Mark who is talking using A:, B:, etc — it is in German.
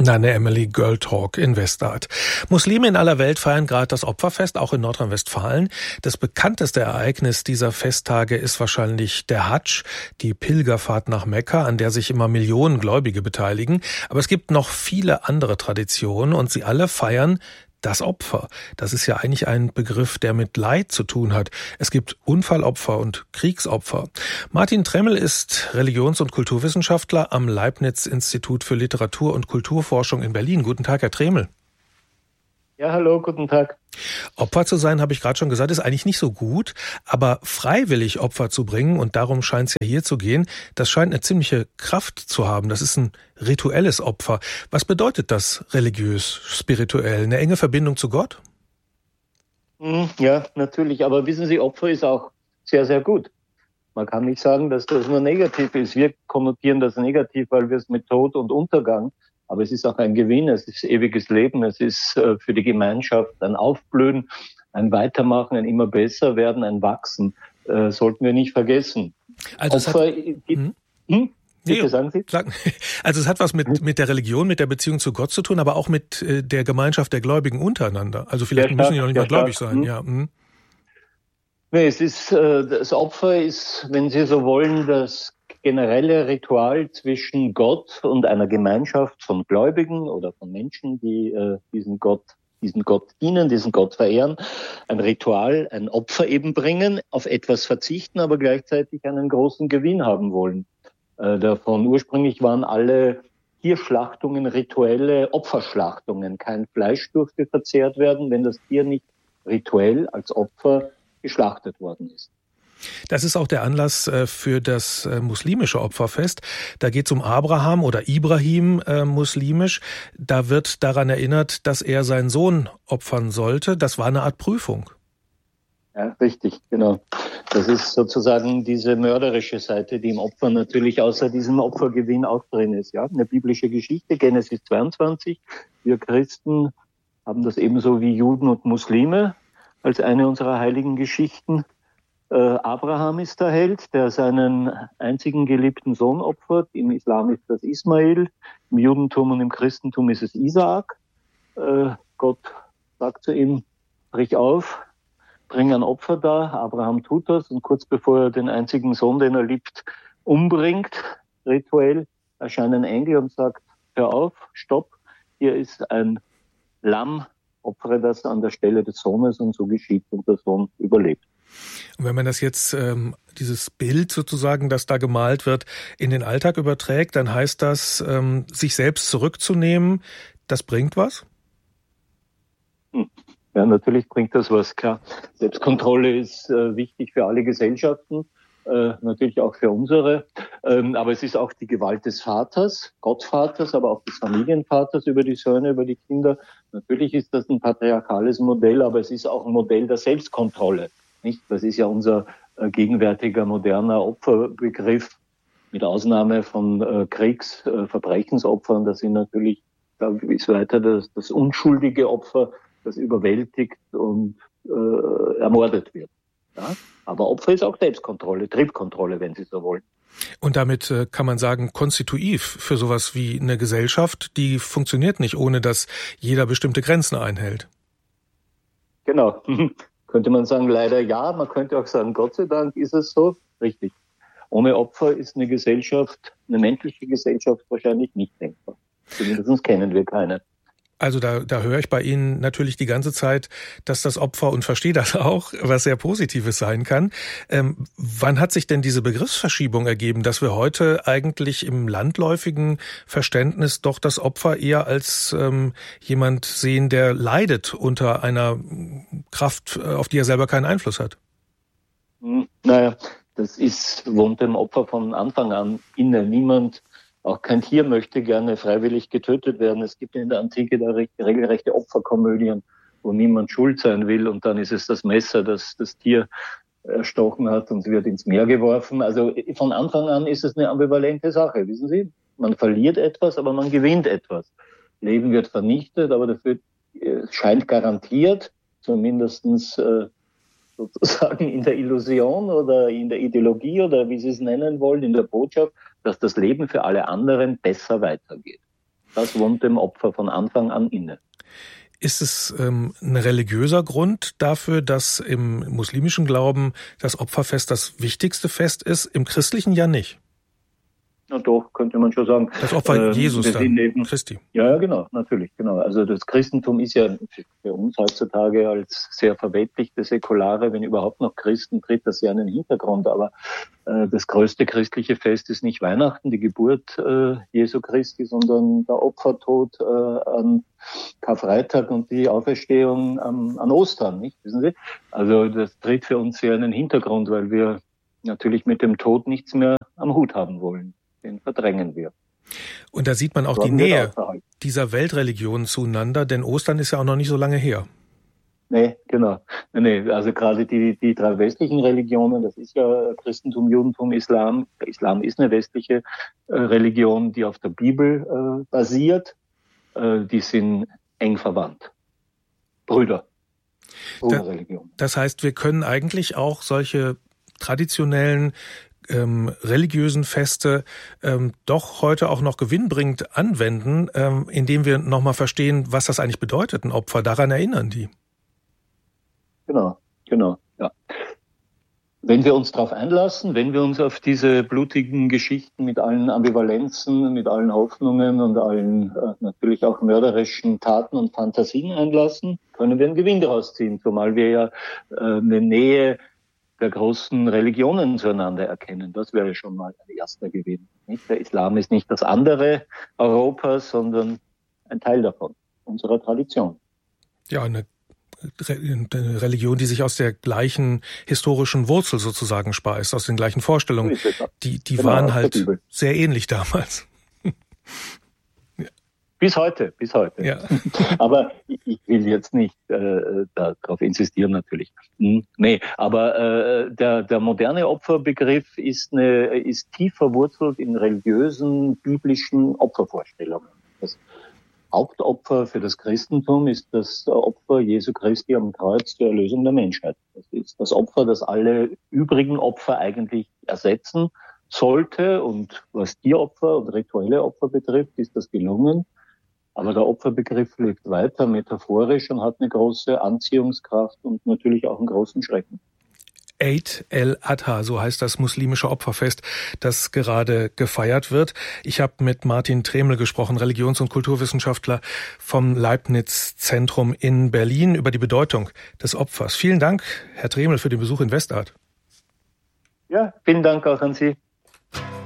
A: Nane Emily, Girl Talk in Westart. Muslime in aller Welt feiern gerade das Opferfest, auch in Nordrhein-Westfalen. Das bekannteste Ereignis dieser Festtage ist wahrscheinlich der Hadsch, die Pilgerfahrt nach Mekka, an der sich immer Millionen Gläubige beteiligen. Aber es gibt noch viele andere Traditionen und sie alle feiern das Opfer. Das ist ja eigentlich ein Begriff, der mit Leid zu tun hat. Es gibt Unfallopfer und Kriegsopfer. Martin Tremmel ist Religions- und Kulturwissenschaftler am Leibniz-Institut für Literatur- und Kulturforschung in Berlin. Guten Tag, Herr Tremmel.
B: Ja, hallo, guten Tag.
A: Opfer zu sein, habe ich gerade schon gesagt, ist eigentlich nicht so gut, aber freiwillig Opfer zu bringen, und darum scheint es ja hier zu gehen, das scheint eine ziemliche Kraft zu haben. Das ist ein rituelles Opfer. Was bedeutet das religiös, spirituell? Eine enge Verbindung zu Gott?
B: Ja, natürlich, aber wissen Sie, Opfer ist auch sehr, sehr gut. Man kann nicht sagen, dass das nur negativ ist. Wir konnotieren das negativ, weil wir es mit Tod und Untergang, aber es ist auch ein Gewinn, es ist ewiges Leben, es ist für die Gemeinschaft ein Aufblühen, ein Weitermachen, ein immer besser werden, ein Wachsen. Sollten wir nicht vergessen.
A: Also
B: Opfer Bitte sagen Sie.
A: Also es hat was mit der Religion, mit der Beziehung zu Gott zu tun, aber auch mit der Gemeinschaft der Gläubigen untereinander. Also vielleicht müssen die noch nicht mal gläubig sein. Ja.
B: Nee, es ist, das Opfer ist, wenn Sie so wollen, das generelle Ritual zwischen Gott und einer Gemeinschaft von Gläubigen oder von Menschen, die diesen Gott dienen, diesen Gott verehren. Ein Ritual, ein Opfer eben bringen, auf etwas verzichten, aber gleichzeitig einen großen Gewinn haben wollen. Davon ursprünglich waren alle Tierschlachtungen rituelle Opferschlachtungen. Kein Fleisch durfte verzehrt werden, wenn das Tier nicht rituell als Opfer geschlachtet worden ist.
A: Das ist auch der Anlass für das muslimische Opferfest. Da geht es um Abraham oder Ibrahim muslimisch. Da wird daran erinnert, dass er seinen Sohn opfern sollte. Das war eine Art Prüfung.
B: Ja, richtig, genau. Das ist sozusagen diese mörderische Seite, die im Opfer natürlich außer diesem Opfergewinn auch drin ist. Ja, eine biblische Geschichte, Genesis 22. Wir Christen haben das ebenso wie Juden und Muslime als eine unserer heiligen Geschichten. Abraham ist der Held, der seinen einzigen geliebten Sohn opfert. Im Islam ist das Ismail, im Judentum und im Christentum ist es Isaak. Gott sagt zu ihm, brich auf, bring ein Opfer dar. Abraham tut das und kurz bevor er den einzigen Sohn, den er liebt, umbringt, rituell, erscheint ein Engel und sagt, hör auf, stopp, hier ist ein Lamm, opfere das an der Stelle des Sohnes, und so geschieht und der Sohn überlebt.
A: Und wenn man das jetzt, dieses Bild sozusagen, das da gemalt wird, in den Alltag überträgt, dann heißt das, sich selbst zurückzunehmen, das bringt was?
B: Ja, natürlich bringt das was, klar. Selbstkontrolle ist wichtig für alle Gesellschaften, natürlich auch für unsere. Aber es ist auch die Gewalt des Vaters, Gottvaters, aber auch des Familienvaters über die Söhne, über die Kinder. Natürlich ist das ein patriarchales Modell, aber es ist auch ein Modell der Selbstkontrolle. Nicht? Das ist ja unser gegenwärtiger moderner Opferbegriff, mit Ausnahme von Verbrechensopfern. Das sind natürlich, bis weiter das unschuldige Opfer, das überwältigt und ermordet wird. Ja? Aber Opfer ist auch Selbstkontrolle, Triebkontrolle, wenn Sie so wollen.
A: Und damit kann man sagen, konstitutiv für sowas wie eine Gesellschaft, die funktioniert nicht, ohne dass jeder bestimmte Grenzen einhält.
B: Genau. Könnte man sagen, leider ja. Man könnte auch sagen, Gott sei Dank ist es so. Richtig. Ohne Opfer ist eine Gesellschaft, eine menschliche Gesellschaft wahrscheinlich nicht denkbar. Zumindest kennen wir keine.
A: Also da höre ich bei Ihnen natürlich die ganze Zeit, dass das Opfer, und verstehe das auch, was sehr Positives sein kann. Wann hat sich denn diese Begriffsverschiebung ergeben, dass wir heute eigentlich im landläufigen Verständnis doch das Opfer eher als jemand sehen, der leidet unter einer Kraft, auf die er selber keinen Einfluss hat?
B: Naja, das wohnt dem Opfer von Anfang an inne. Niemand, auch kein Tier möchte gerne freiwillig getötet werden. Es gibt in der Antike da regelrechte Opferkomödien, wo niemand schuld sein will, und dann ist es das Messer, das das Tier erstochen hat, und wird ins Meer geworfen. Also von Anfang an ist es eine ambivalente Sache, wissen Sie? Man verliert etwas, aber man gewinnt etwas. Leben wird vernichtet, aber dafür scheint garantiert, zumindestens sozusagen in der Illusion oder in der Ideologie oder wie Sie es nennen wollen, in der Botschaft, dass das Leben für alle anderen besser weitergeht. Das wohnt dem Opfer von Anfang an inne.
A: Ist es ein religiöser Grund dafür, dass im muslimischen Glauben das Opferfest das wichtigste Fest ist, im christlichen ja nicht?
B: Na doch, könnte man schon sagen.
A: Das Opfer Jesus dann, Christi.
B: Ja, genau, natürlich, genau. Also das Christentum ist ja für uns heutzutage als sehr verweltlichte Säkulare, wenn überhaupt noch Christen, tritt das ja in den Hintergrund. Aber das größte christliche Fest ist nicht Weihnachten, die Geburt Jesu Christi, sondern der Opfertod an Karfreitag und die Auferstehung an Ostern, nicht? Wissen Sie? Also das tritt für uns sehr in den Hintergrund, weil wir natürlich mit dem Tod nichts mehr am Hut haben wollen. Den verdrängen wir.
A: Und da sieht man auch die Nähe dieser Weltreligionen zueinander, denn Ostern ist ja auch noch nicht so lange her.
B: Nee, genau. Nee, also gerade die drei westlichen Religionen, das ist ja Christentum, Judentum, Islam. Der Islam ist eine westliche Religion, die auf der Bibel basiert. Die sind eng verwandt. Bruderreligion.
A: Das heißt, wir können eigentlich auch solche traditionellen religiösen Feste doch heute auch noch gewinnbringend anwenden, indem wir nochmal verstehen, was das eigentlich bedeutet, ein Opfer. Daran erinnern die.
B: Genau, ja. Wenn wir uns darauf einlassen, wenn wir uns auf diese blutigen Geschichten mit allen Ambivalenzen, mit allen Hoffnungen und allen natürlich auch mörderischen Taten und Fantasien einlassen, können wir einen Gewinn daraus ziehen, zumal wir ja eine Nähe der großen Religionen zueinander erkennen. Das wäre schon mal ein erster Gewinn. Nicht? Der Islam ist nicht das andere Europas, sondern ein Teil davon, unserer Tradition.
A: Ja, eine Religion, die sich aus der gleichen historischen Wurzel sozusagen speist, aus den gleichen Vorstellungen. Die genau, waren halt sehr ähnlich damals.
B: Bis heute. Ja. Aber ich will jetzt nicht darauf insistieren natürlich. Nee, aber der moderne Opferbegriff ist tief verwurzelt in religiösen, biblischen Opfervorstellungen. Das Hauptopfer für das Christentum ist das Opfer Jesu Christi am Kreuz zur Erlösung der Menschheit. Das ist das Opfer, das alle übrigen Opfer eigentlich ersetzen sollte. Und was Tieropfer und rituelle Opfer betrifft, ist das gelungen. Aber der Opferbegriff lebt weiter metaphorisch und hat eine große Anziehungskraft und natürlich auch einen großen Schrecken.
A: Eid el-Adha, so heißt das muslimische Opferfest, das gerade gefeiert wird. Ich habe mit Martin Tremel gesprochen, Religions- und Kulturwissenschaftler vom Leibniz-Zentrum in Berlin, über die Bedeutung des Opfers. Vielen Dank, Herr Tremel, für den Besuch in Westart.
B: Ja, vielen Dank auch an Sie.